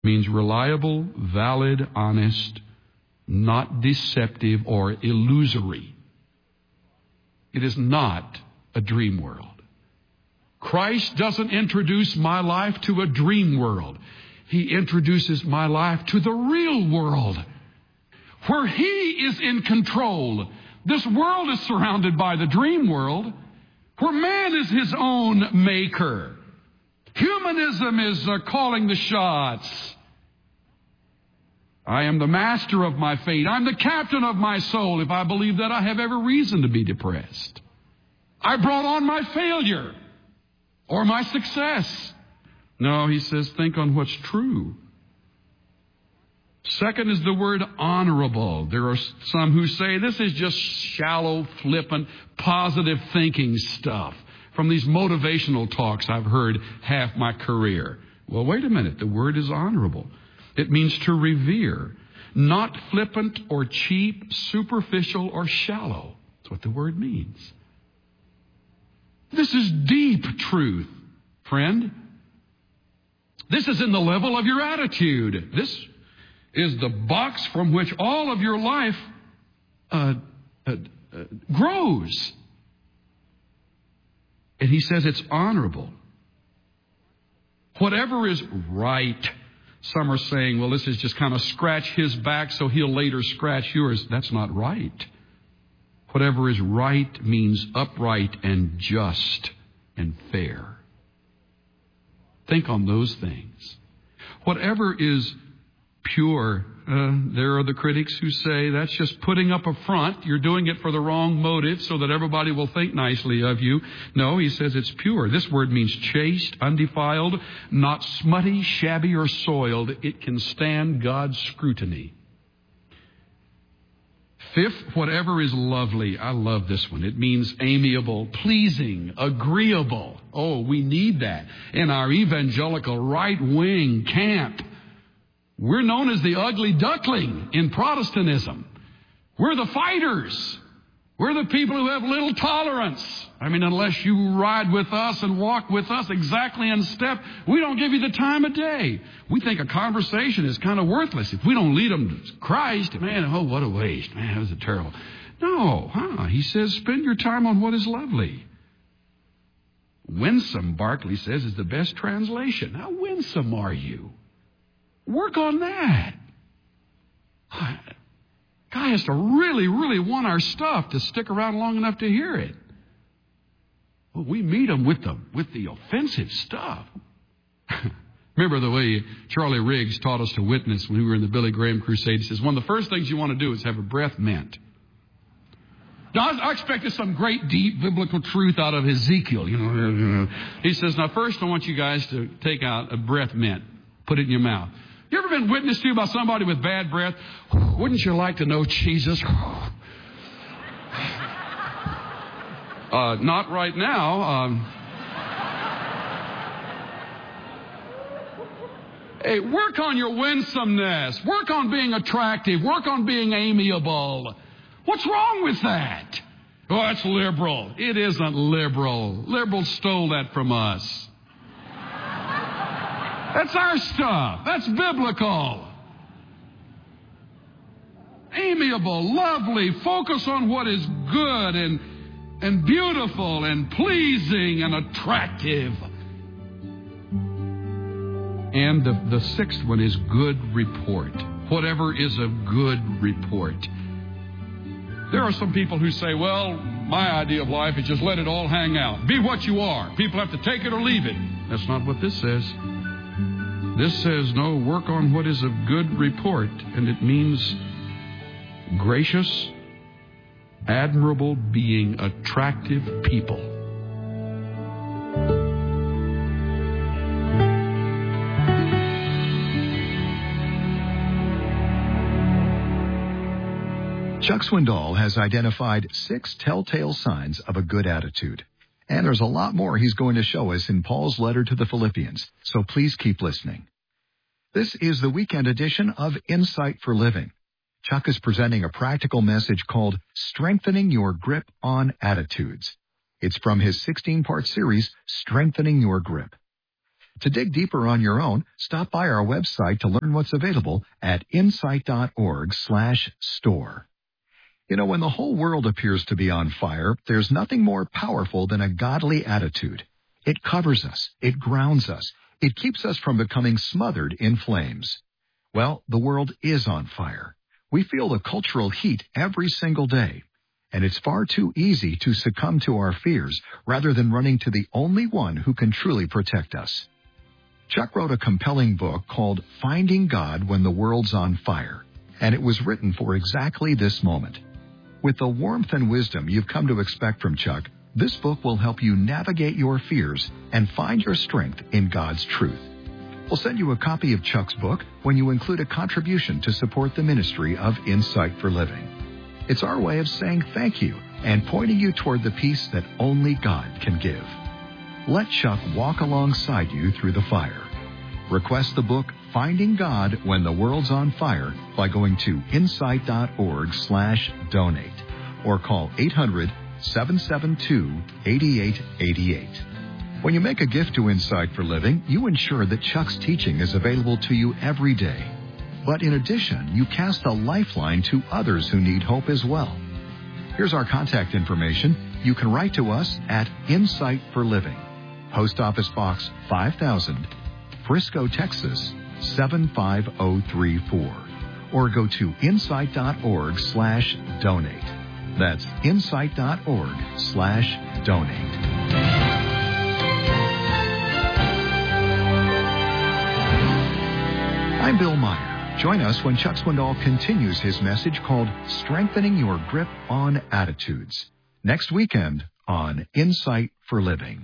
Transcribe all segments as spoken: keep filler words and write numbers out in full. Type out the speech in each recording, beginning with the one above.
Means reliable, valid, honest, not deceptive or illusory. It is not a dream world. Christ doesn't introduce my life to a dream world. He introduces my life to the real world, where He is in control. This world is surrounded by the dream world, where man is his own maker. Humanism is uh, calling the shots. I am the master of my fate. I'm the captain of my soul. If I believe that, I have every reason to be depressed. I brought on my failure or my success. No, he says, think on what's true. Second is the word honorable. There are some who say this is just shallow, flippant, positive thinking stuff from these motivational talks I've heard half my career. Well, wait a minute. The word is honorable. It means to revere, not flippant or cheap, superficial or shallow. That's what the word means. This is deep truth, friend. This is in the level of your attitude. This is the box from which all of your life uh, uh, uh, grows. And he says it's honorable. Whatever is right. Some are saying, well, this is just kind of scratch his back so he'll later scratch yours. That's not right. Whatever is right means upright and just and fair. Think on those things. Whatever is pure, uh, there are the critics who say that's just putting up a front. You're doing it for the wrong motive so that everybody will think nicely of you. No, he says it's pure. This word means chaste, undefiled, not smutty, shabby, or soiled. It can stand God's scrutiny. Fifth, whatever is lovely. I love this one. It means amiable, pleasing, agreeable. Oh, we need that in our evangelical right-wing camp. We're known as the ugly duckling in Protestantism. We're the fighters. We're the people who have little tolerance. I mean, unless you ride with us and walk with us exactly in step, we don't give you the time of day. We think a conversation is kind of worthless. If we don't lead them to Christ, man, oh, what a waste. Man, that was a terrible. No, huh? He says, spend your time on what is lovely. Winsome, Barclay says, is the best translation. How winsome are you? Work on that. Guy has to really, really want our stuff to stick around long enough to hear it. Well, we meet them with the, with the offensive stuff. Remember the way Charlie Riggs taught us to witness when we were in the Billy Graham crusade. He says, one of the first things you want to do is have a breath mint. Now, I expected some great, deep biblical truth out of Ezekiel. You know, he says, now, first I want you guys to take out a breath mint. Put it in your mouth. You ever been witnessed to by somebody with bad breath? Wouldn't you like to know Jesus? Uh, not right now. Um, hey, work on your winsomeness. Work on being attractive. Work on being amiable. What's wrong with that? Oh, that's liberal. It isn't liberal. Liberals stole that from us. That's our stuff. That's biblical. Amiable, lovely. Focus on what is good and, and beautiful and pleasing and attractive. And the, the sixth one is good report. Whatever is a good report. There are some people who say, well, my idea of life is just let it all hang out. Be what you are. People have to take it or leave it. That's not what this says. This says, no, work on what is of good report, and it means gracious, admirable being, attractive people. Chuck Swindoll has identified six telltale signs of a good attitude. And there's a lot more he's going to show us in Paul's letter to the Philippians, so please keep listening. This is the weekend edition of Insight for Living. Chuck is presenting a practical message called Strengthening Your Grip on Attitudes. It's from his sixteen-part series, Strengthening Your Grip. To dig deeper on your own, stop by our website to learn what's available at insight.org slash store. You know, when the whole world appears to be on fire, there's nothing more powerful than a godly attitude. It covers us. It grounds us. It keeps us from becoming smothered in flames. Well, the world is on fire. We feel the cultural heat every single day. And it's far too easy to succumb to our fears rather than running to the only one who can truly protect us. Chuck wrote a compelling book called Finding God When the World's on Fire, and it was written for exactly this moment. With the warmth and wisdom you've come to expect from Chuck, this book will help you navigate your fears and find your strength in God's truth. We'll send you a copy of Chuck's book when you include a contribution to support the ministry of Insight for Living. It's our way of saying thank you and pointing you toward the peace that only God can give. Let Chuck walk alongside you through the fire. Request the book Finding God When the World's on Fire by going to insight.org slash donate or call eight hundred, seven seven two, eight eight eight eight. When you make a gift to Insight for Living, you ensure that Chuck's teaching is available to you every day. But in addition, you cast a lifeline to others who need hope as well. Here's our contact information. You can write to us at Insight for Living, Post Office Box five thousand, Frisco, Texas, seven five zero three four, or go to insight.org slash donate. That's insight.org slash donate. I'm Bill Meyer. Join us when Chuck Swindoll continues his message called Strengthening Your Grip on Attitudes, next weekend on Insight for Living.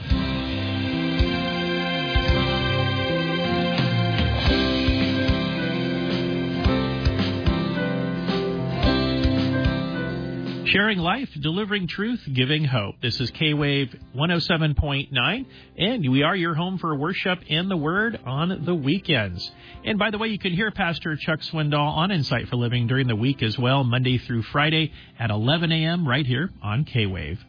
Sharing life, delivering truth, giving hope. This is K-Wave one oh seven point nine, and we are your home for worship and the Word on the weekends. And by the way, you can hear Pastor Chuck Swindoll on Insight for Living during the week as well, Monday through Friday at eleven a.m. right here on K-Wave.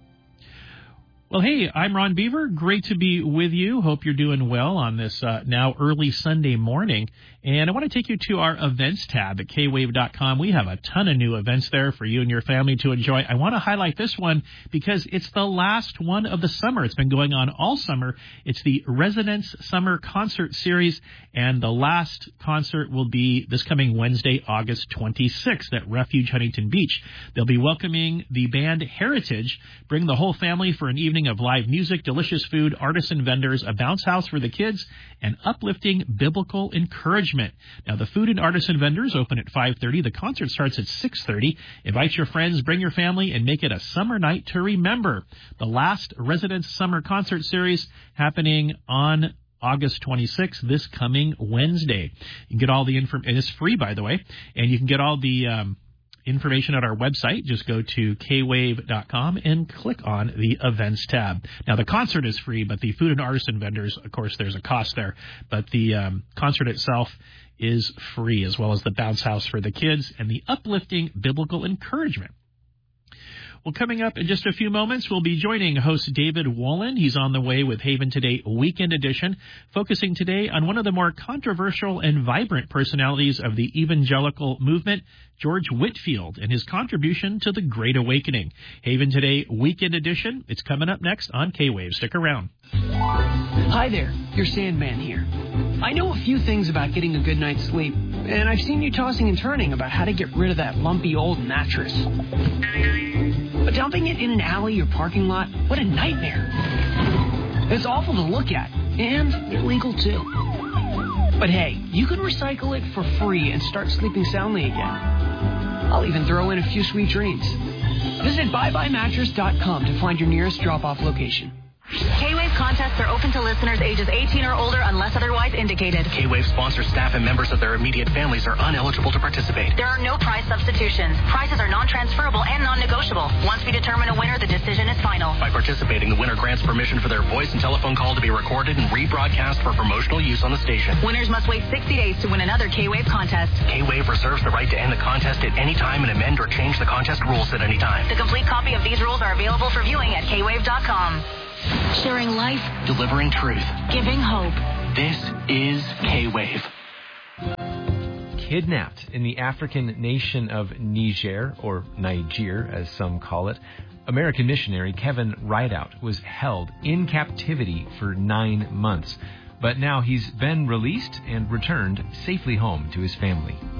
Well, hey, I'm Ron Beaver. Great to be with you. Hope you're doing well on this uh, now early Sunday morning. And I want to take you to our events tab at K wave dot com. We have a ton of new events there for you and your family to enjoy. I want to highlight this one because it's the last one of the summer. It's been going on all summer. It's the Residence Summer Concert Series, and the last concert will be this coming Wednesday, August twenty-sixth at Refuge Huntington Beach. They'll be welcoming the band Heritage. Bring the whole family for an evening of live music, delicious food, artisan vendors, a bounce house for the kids, and uplifting biblical encouragement. Now, the food and artisan vendors open at five thirty. The concert starts at six thirty. Invite your friends, bring your family, and make it a summer night to remember. The last Residence Summer Concert Series happening on August twenty-sixth, this coming Wednesday. You can get all the information. It's free, by the way, and you can get all the um, information at our website. Just go to K wave dot com and click on the events tab. Now, the concert is free, but the food and artisan vendors, of course, there's a cost there. But the um, concert itself is free, as well as the bounce house for the kids and the uplifting biblical encouragement. Well, coming up in just a few moments, we'll be joining host David Wolin. He's on the way with Haven Today Weekend Edition, focusing today on one of the more controversial and vibrant personalities of the evangelical movement, George Whitefield, and his contribution to the Great Awakening. Haven Today Weekend Edition, it's coming up next on K-Wave. Stick around. Hi there, your Sandman here. I know a few things about getting a good night's sleep, and I've seen you tossing and turning about how to get rid of that lumpy old mattress. But dumping it in an alley or parking lot, what a nightmare. It's awful to look at, and illegal too. But hey, you can recycle it for free and start sleeping soundly again. I'll even throw in a few sweet dreams. Visit bye bye mattress dot com to find your nearest drop-off location. K-Wave contests are open to listeners ages eighteen or older unless otherwise indicated. K-Wave sponsor staff and members of their immediate families are uneligible to participate. There are no prize substitutions. Prizes are non-transferable and non-negotiable. Once we determine a winner, the decision is final. By participating, the winner grants permission for their voice and telephone call to be recorded and rebroadcast for promotional use on the station. Winners must wait sixty days to win another K-Wave contest. K-Wave reserves the right to end the contest at any time and amend or change the contest rules at any time. The complete copy of these rules are available for viewing at K wave dot com. Sharing life, delivering truth, giving hope. This is K-Wave. Kidnapped in the African nation of Niger, or Niger as some call it, American missionary Kevin Rideout was held in captivity for nine months. But now he's been released and returned safely home to his family.